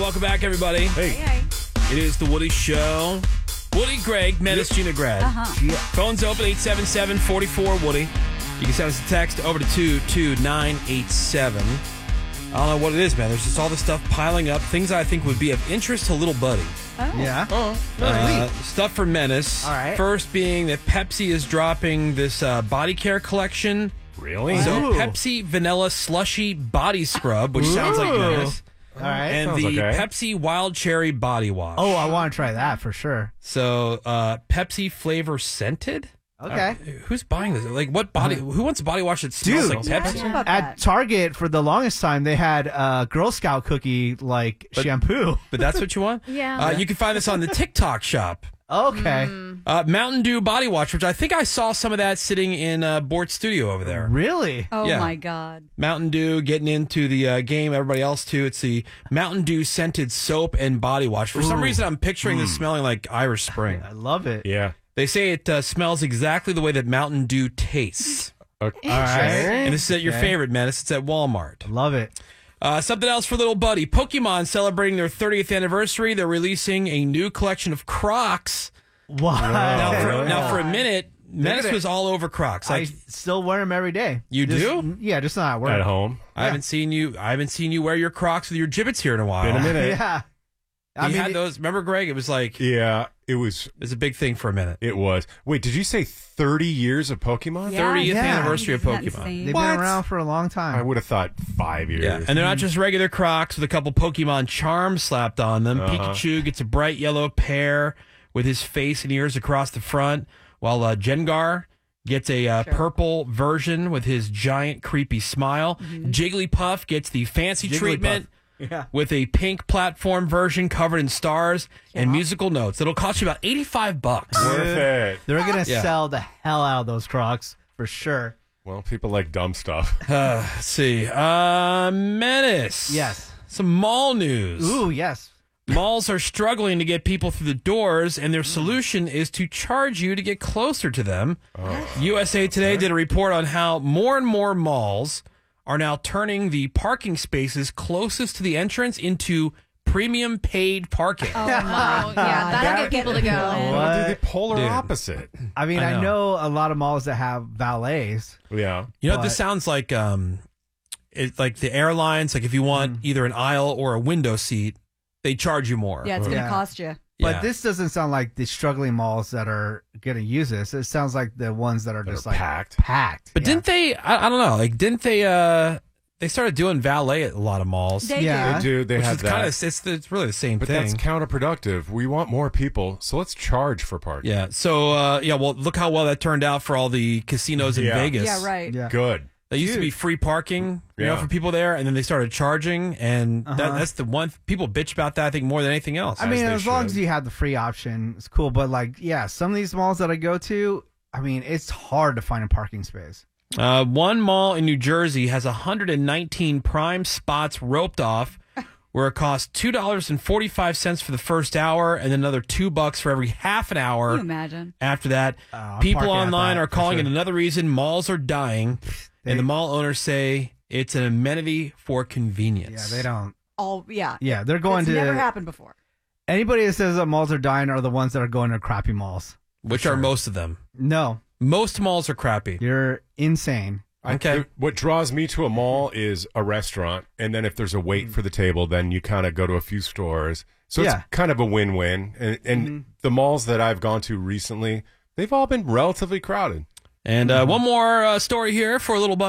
welcome back, everybody. Hey. It is the Woody Show. Woody, Greg, Menace, Gina, Grad. Phones open, 877-44-WOODY. You can send us a text over to 22987. I don't know what it is, man. There's just all this stuff piling up. Things I think would be of interest to Little Buddy. Yeah. Stuff for Menace. All right. First being that Pepsi is dropping this body care collection. Really? So Ooh. Pepsi Vanilla Slushy Body Scrub, which sounds like Menace. All right. And Sounds the okay. Pepsi Wild Cherry Body Wash. Oh, I want to try that for sure. So Pepsi flavor scented? Okay. Who's buying this? Like, what body? Who wants a body wash that smells Dude. like Yeah, Pepsi? how about At that? Target, for the longest time, they had Girl Scout cookie shampoo. But that's what you want? Yeah. You can find this on the TikTok shop. Okay. Mountain Dew Body Wash, which I think I saw some of that sitting in Bort's studio over there. Really? Oh, yeah. my God. Mountain Dew getting into the game. Everybody else, too. It's the Mountain Dew scented soap and body wash. For some reason, I'm picturing this smelling like Irish Spring. I love it. Yeah. They say it smells exactly the way that Mountain Dew tastes. Okay. All right. And this is at your Okay. favorite, Menace. It's at Walmart. Love it. Something else for Little Buddy. Pokemon celebrating their 30th anniversary. They're releasing a new collection of Crocs. What? Now, for a minute, Menace it. was all over Crocs. I Like, still wear them every day. You Just- do? Yeah, just not at work. At home. I haven't seen you wear your Crocs with your gibbets here in a while. Been a minute. Yeah. You had those. Remember, Greg? It was like Yeah, it was. a big thing for a minute. It was. Wait, did you say 30 years of Pokemon? Yeah. 30th Yeah. anniversary of Isn't that Pokemon. insane? They've What? been around for a long time. I would have thought 5 years. Yeah, and they're not just regular Crocs with a couple Pokemon charms slapped on them. Pikachu gets a bright yellow pair with his face and ears across the front, while Jengar gets a purple version with his giant creepy smile. Jigglypuff gets the fancy treatment Yeah. with a pink platform version covered in stars and musical notes. It'll cost you about $85. Worth it. They're going to Yeah. sell the hell out of those Crocs for sure. Well, people like dumb stuff. Let's see. Menace. Yes. Some mall news. Ooh, yes. Malls are struggling to get people through the doors, and their solution is to charge you to get closer to them. USA Today did a report on how more and more malls are now turning the parking spaces closest to the entrance into premium paid parking. Oh, my God. That'll get people to go. Well, do the polar Dude. opposite. I mean, I I know. know a lot of malls that have valets. Yeah. You know, this sounds like it's like the airlines. Like if you want either an aisle or a window seat, they charge you more. Yeah, it's going to Yeah. cost you. But Yeah. this doesn't sound like the struggling malls that are going to use this. It sounds like the ones that are just like packed. packed. But Yeah. didn't they? I don't know. Like, didn't they started doing valet at a lot of malls. They Yeah. They do. They which have is that. kind of it's really the same but thing. that's counterproductive. We want more people, so let's charge for parking. Yeah. So well, look how well that turned out for all the casinos in Yeah. Vegas. Yeah, right. Yeah. Good. They used to be free parking, you know, Yeah. for people there, and then they started charging, and that's the one people bitch about that. I think more than anything else. I mean, they as long should. as you have the free option, it's cool. But like, yeah, some of these malls that I go to, I mean, it's hard to find a parking space. One mall in New Jersey has 119 prime spots roped off, where it costs $2.45 for the first hour, and then another $2 for every half an hour. Can you imagine? After that, I'm people parking at online that, are for calling sure. it another reason malls are dying, and the mall owners say it's an amenity for convenience. Yeah, they don't. Yeah. Yeah, they're going It's to. never happened before. Anybody that says that malls are dying are the ones that are going to crappy malls. Which are most of them. No, Most malls are crappy. you're insane. Okay. What draws me to a mall is a restaurant, and then if there's a wait for the table, then you kind of go to a few stores. So Yeah. it's kind of a win-win. And the malls that I've gone to recently, they've all been relatively crowded. And one more story here for a little